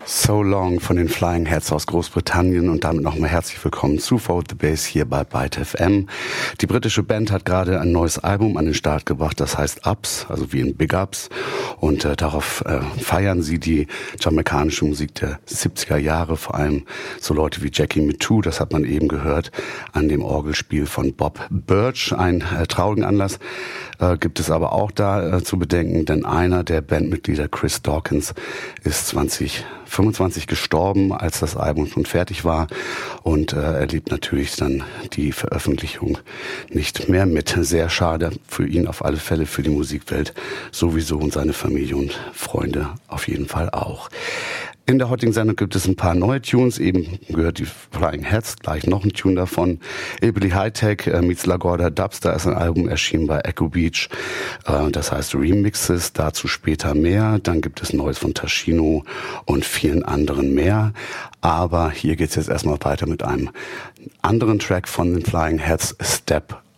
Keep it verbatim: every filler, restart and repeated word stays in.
So Long von den Flying Heads aus Großbritannien und damit nochmal herzlich willkommen zu Forward the Bass hier bei Byte F M. Die britische Band hat gerade ein neues Album an den Start gebracht, das heißt Ups, also wie in Big Ups, und äh, darauf äh, feiern sie die jamaikanische Musik der siebziger Jahre, vor allem so Leute wie Jackie Mittoo, das hat man eben gehört, an dem Orgelspiel von Bob Birch. Ein äh, traurigen Anlass äh, gibt es aber auch da äh, zu bedenken, denn einer der Bandmitglieder, Chris Dawkins, ist zwanzig fünfundzwanzig gestorben, als das Album schon fertig war, und äh, erlebt natürlich dann die Veröffentlichung nicht mehr mit. Sehr schade für ihn auf alle Fälle, für die Musikwelt sowieso und seine Familie und Freunde auf jeden Fall auch. In der heutigen Sendung gibt es ein paar neue Tunes, eben gehört die Flying Heads, gleich noch ein Tune davon. Hillbilly High-Tech äh, meets LaGuardia Dubs, da ist ein Album erschienen bei Echo Beach, äh, das heißt Remixes, dazu später mehr. Dann gibt es Neues von Tashino und vielen anderen mehr. Aber hier geht's jetzt erstmal weiter mit einem anderen Track von den Flying Heads, Step